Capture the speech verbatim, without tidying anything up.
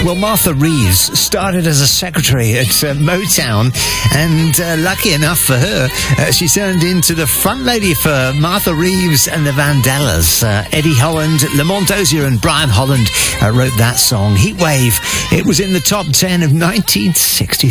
Well, Martha Reeves started as a secretary at uh, Motown, and uh, lucky enough for her, uh, she turned into the front lady for Martha Reeves and the Vandellas. Uh, Eddie Holland, Lamont Dozier and Brian Holland uh, wrote that song, Heatwave. It was in the top ten of nineteen sixty-three.